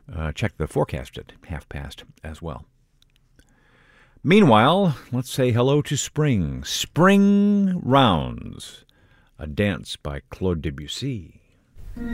Check the forecast at past as well. Meanwhile, let's say hello to spring. Spring Rounds, a dance by Claude Debussy.